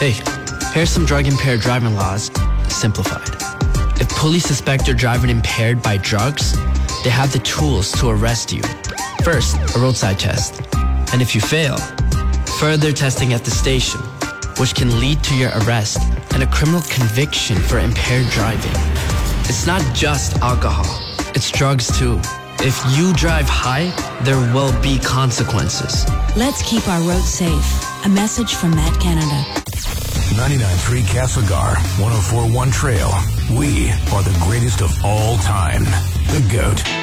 Hey, here's some drug-impaired driving laws, simplified. If police suspect you're driving impaired by drugs, they have the tools to arrest you. First, a roadside test. And if you fail, further testing at the station, which can lead to your arrest and a criminal conviction for impaired driving. It's not just alcohol, it's drugs too. If you drive high, there will be consequences. Let's keep our roads safe. A message from Matt Canada. 99.3 Castlegar, 104.1 Trail. We are the greatest of all time. The GOAT.